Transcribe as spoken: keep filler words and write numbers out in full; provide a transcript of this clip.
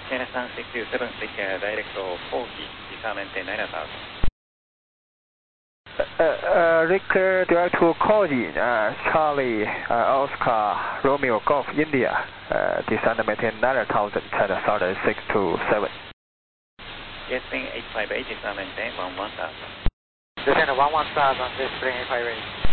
China Sun six two seven, take uh, direct to forty, disarm maintain nine thousand. Uh, uh, Richter direct to Koji, uh, Charlie, uh, Oscar, Romeo Golf, India, uh, descend and maintain nine thousand, China Southern six two seven. Jetstream eight five eight, disarm maintain one one thousand. Descend one one thousand, Jetstream eight five eight.